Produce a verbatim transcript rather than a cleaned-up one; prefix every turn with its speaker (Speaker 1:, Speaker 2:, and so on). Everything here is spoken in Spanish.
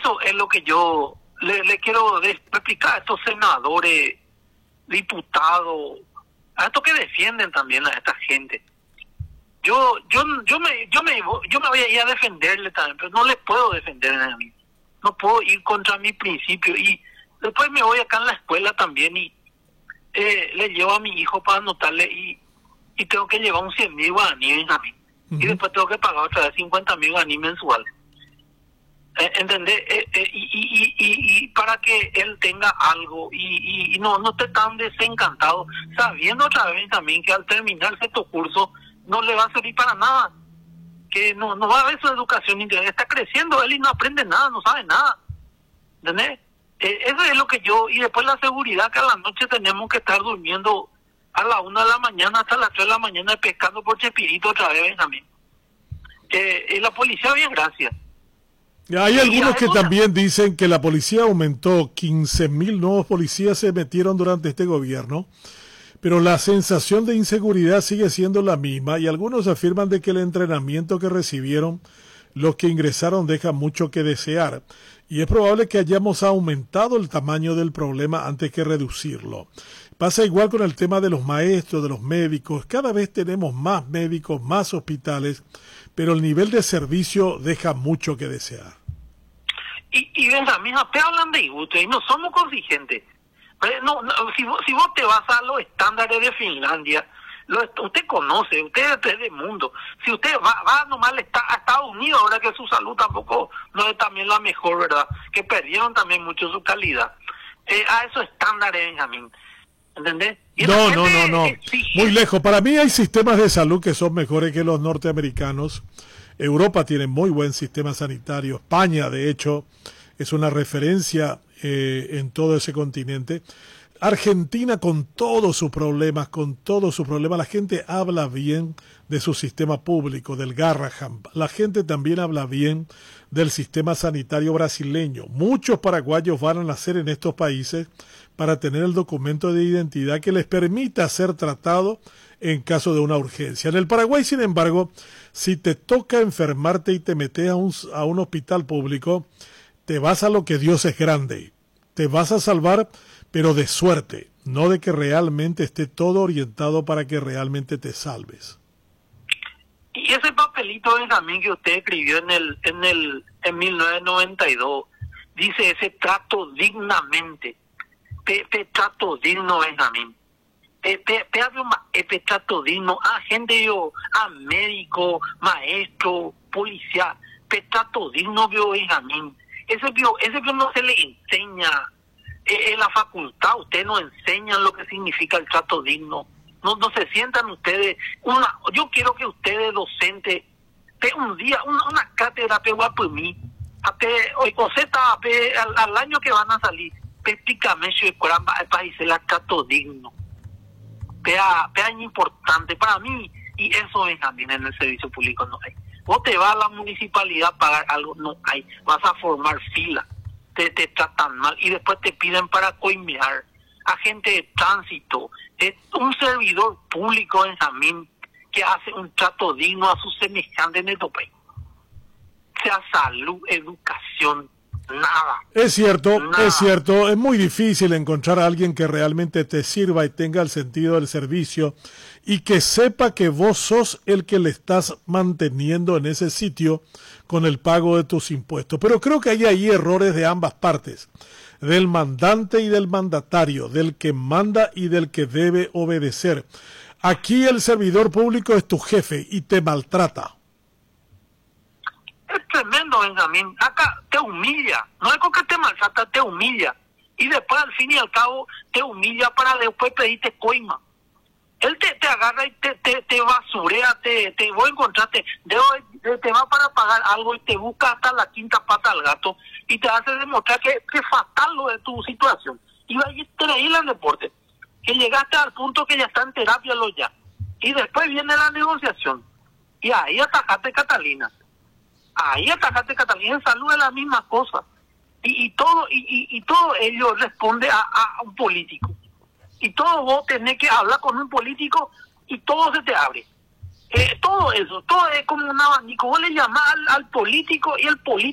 Speaker 1: eso es lo que yo le, le quiero explicar a estos senadores, diputados, a estos que defienden también a esta gente. Yo yo yo me yo me yo me voy a ir a defenderle también, pero no le puedo defender a mí. No puedo ir contra mi principio. Y después me voy acá en la escuela también y eh, le llevo a mi hijo para anotarle y, y tengo que llevar un cien mil guaraníes a mí. Uh-huh. Y después tengo que pagar otra vez cincuenta mil guaraníes mensuales. Eh, ¿Entendés? Eh, eh, y, y, y, y para que él tenga algo y, y, y no, no esté tan desencantado, sabiendo otra vez también que al terminar estos cursos no le va a servir para nada, que no no va a ver su educación integral, está creciendo él y no aprende nada, no sabe nada, ¿entendés? Eh, eso es lo que yo, y después la seguridad que a la noche tenemos que estar durmiendo a la una de la mañana hasta las tres de la mañana pescando por Chespirito otra vez, Benjamín. Eh, y la policía, bien, gracias.
Speaker 2: Hay algunos que también dicen que la policía aumentó, quince mil nuevos policías se metieron durante este gobierno, pero la sensación de inseguridad sigue siendo la misma y algunos afirman de que el entrenamiento que recibieron los que ingresaron deja mucho que desear y es probable que hayamos aumentado el tamaño del problema antes que reducirlo. Pasa igual con el tema de los maestros, de los médicos, cada vez tenemos más médicos, más hospitales, pero el nivel de servicio deja mucho que desear.
Speaker 1: Y, y Benjamín, te hablan de gusto y no somos consigentes. No, no, si, vos, si vos te vas a los estándares de Finlandia, lo, usted conoce, usted es del mundo. Si usted va, va nomás a Estados Unidos, ahora que su salud tampoco no es también la mejor, ¿verdad? Que perdieron también mucho su calidad. Eh, a esos estándares, Benjamín. ¿Entendés?
Speaker 2: No, no, no, no. Exige. Muy lejos. Para mí hay sistemas de salud que son mejores que los norteamericanos. Europa tiene muy buen sistema sanitario. España, de hecho, es una referencia eh, en todo ese continente. Argentina, con todos sus problemas, con todos sus problemas, la gente habla bien de su sistema público, del Garrahan. La gente también habla bien del sistema sanitario brasileño. Muchos paraguayos van a nacer en estos países para tener el documento de identidad que les permita ser tratado en caso de una urgencia. En el Paraguay, sin embargo, si te toca enfermarte y te metes a un, a un hospital público, te vas a lo que Dios es grande. Te vas a salvar, pero de suerte, no de que realmente esté todo orientado para que realmente te salves.
Speaker 1: Y ese papelito también que usted escribió en el en el en mil novecientos noventa y dos dice ese trato dignamente. Te, te trato digno, Benjamín. Te, te, te hablo este trato digno a gente, yo, a médico, maestro, policía. Te trato digno, vio, Benjamín. Ese vio, ese vio no se le enseña eh, en la facultad. Ustedes no enseñan lo que significa el trato digno. No, no se sientan ustedes. Una, yo quiero que ustedes, docentes, de un día, una, una cátedra pe guapumí, o sea, al, al año que van a salir. Prácticamente el país es el trato digno. Pea, pea importante para mí, y eso es también en el servicio público no hay. Vos te vas a la municipalidad a pagar algo, no hay. Vas a formar fila, te, te tratan mal y después te piden para coimear. Agente de tránsito, es un servidor público, Benjamín, que hace un trato digno a sus semejantes en este país. Sea salud, educación, nada.
Speaker 2: Es cierto,
Speaker 1: nada.
Speaker 2: es cierto, es muy difícil encontrar a alguien que realmente te sirva y tenga el sentido del servicio y que sepa que vos sos el que le estás manteniendo en ese sitio con el pago de tus impuestos. Pero creo que hay ahí errores de ambas partes, del mandante y del mandatario, del que manda y del que debe obedecer. Aquí el servidor público es tu jefe y te maltrata.
Speaker 1: Es tremendo, Benjamín. Acá te humilla. No es con que te maltrata, te humilla. Y después, al fin y al cabo, te humilla para después pedirte coima. Él te, te agarra y te, te, te basurea, te, te voy a encontrarte, te, te va para pagar algo y te busca hasta la quinta pata al gato y te hace demostrar que es fatal lo de tu situación. Y va a increíble el deporte. Que llegaste al punto que ya está en terapia lo ya. Y después viene la negociación. Y ahí atajaste Catalina. Ahí atajaste Catalina, en salud es la misma cosa. Y, y todo y, y, y todo ello responde a, a un político. Y todo vos tenés que hablar con un político y todo se te abre. Eh, todo eso, todo es como un abanico. Vos le llamás al, al político y el político